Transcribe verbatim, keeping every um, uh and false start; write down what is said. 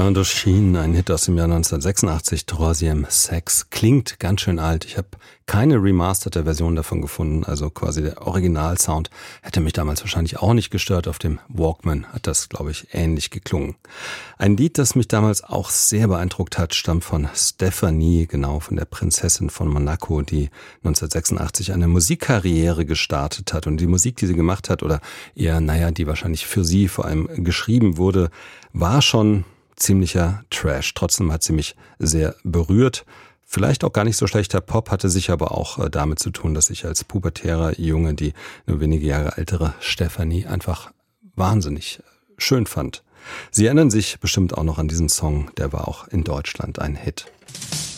Indochine, ein Hit aus dem Jahr neunzehnhundertsechsundachtzig, Troisième Sex, klingt ganz schön alt. Ich habe keine remasterte Version davon gefunden, also quasi der Originalsound hätte mich damals wahrscheinlich auch nicht gestört. Auf dem Walkman hat das, glaube ich, ähnlich geklungen. Ein Lied, das mich damals auch sehr beeindruckt hat, stammt von Stephanie, genau von der Prinzessin von Monaco, die neunzehnhundertsechsundachtzig eine Musikkarriere gestartet hat. Und die Musik, die sie gemacht hat, oder eher, naja, die wahrscheinlich für sie vor allem geschrieben wurde, war schon ziemlicher Trash. Trotzdem hat sie mich sehr berührt. Vielleicht auch gar nicht so schlechter Pop, hatte sich aber auch damit zu tun, dass ich als pubertärer Junge die nur wenige Jahre ältere Stephanie einfach wahnsinnig schön fand. Sie erinnern sich bestimmt auch noch an diesen Song, der war auch in Deutschland ein Hit.